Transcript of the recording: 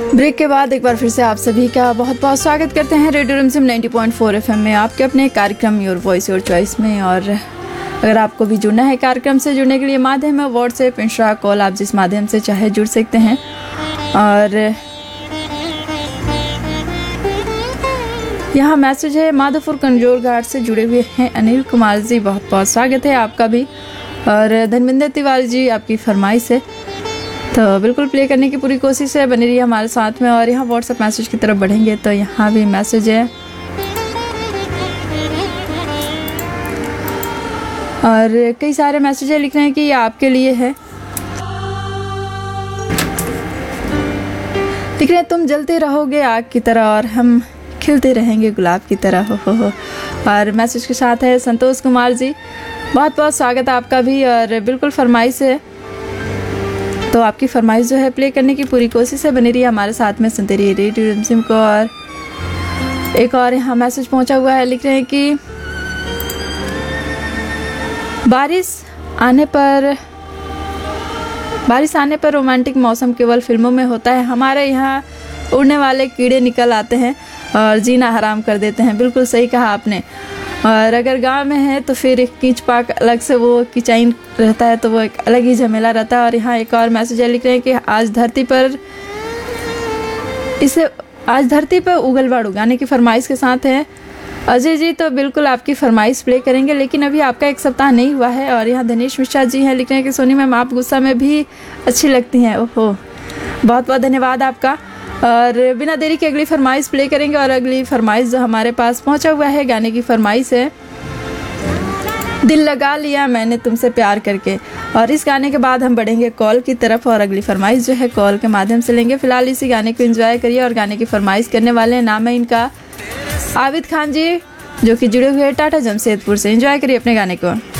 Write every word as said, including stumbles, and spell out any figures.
Break के बाद एक बार फिर से आप सभी का बहुत बहुत स्वागत करते हैं रेडियो रिमझिम नब्बे पॉइंट चार एफएम में, आपके अपने कार्यक्रम योर वॉइस योर चॉइस में। और अगर आपको भी जुड़ना है कार्यक्रम से, जुड़ने के लिए माध्यम है व्हाट्सएप, इंस्टा, कॉल, आप जिस माध्यम से चाहे जुड़ सकते हैं। और यहाँ मैसेज है माधोपुर कंजोर घाट से जुड़े हुए हैं अनिल कुमार जी, बहुत बहुत स्वागत है आपका भी। और धर्मेंद्र तिवारी जी, आपकी फरमाइश है तो बिल्कुल प्ले करने की पूरी कोशिश है, बनी रही हमारे साथ में। और यहाँ व्हाट्सएप मैसेज की तरफ बढ़ेंगे तो यहाँ भी मैसेज है और कई सारे मैसेज है, लिख रहे हैं कि ये आपके लिए है। लिख रहे हैं तुम जलते रहोगे आग की तरह और हम खिलते रहेंगे गुलाब की तरह, हो हो हो। और मैसेज के साथ है संतोष कुमार जी, बहुत बहुत स्वागत है आपका भी। और बिल्कुल फरमाइश है तो आपकी फरमाइश जो है प्ले करने की पूरी कोशिश है, बनी रही हमारे साथ में, सुनते रहिए रेडियो रिमझिम को। और एक और यहाँ मैसेज पहुंचा हुआ है, लिख रहे हैं कि बारिश आने पर बारिश आने पर रोमांटिक मौसम केवल फिल्मों में होता है, हमारे यहाँ उड़ने वाले कीड़े निकल आते हैं और जीना हराम कर देते हैं। बिल्कुल सही कहा आपने। और अगर गांव में है तो फिर कीच पाक अलग से वो किचाइन रहता है, तो वो एक अलग ही झमेला रहता है। और यहाँ एक और मैसेज है, लिख रहे हैं कि आज धरती पर इसे आज धरती पर उगलबाड़ उगाने की फरमाइश के साथ है अजय जी। तो बिल्कुल आपकी फरमाइश प्ले करेंगे, लेकिन अभी आपका एक सप्ताह नहीं हुआ है। और यहाँ दिनेश मिश्रा जी हैं, लिख रहे हैं कि सोनी मैम आप गुस्सा में भी अच्छी लगती हैं। ओहो, बहुत बहुत धन्यवाद आपका। और बिना देरी के अगली फरमाइश प्ले करेंगे। और अगली फरमाइश जो हमारे पास पहुंचा हुआ है, गाने की फरमाइश है दिल लगा लिया मैंने तुमसे प्यार करके। और इस गाने के बाद हम बढ़ेंगे कॉल की तरफ और अगली फरमाइश जो है कॉल के माध्यम से लेंगे। फिलहाल इसी गाने को एंजॉय करिए। और गाने की फरमाइश करने वाले हैं, नाम है इनका आबिद खान जी, जो कि जुड़े हुए टाटा जमशेदपुर से। एंजॉय करिए अपने गाने को।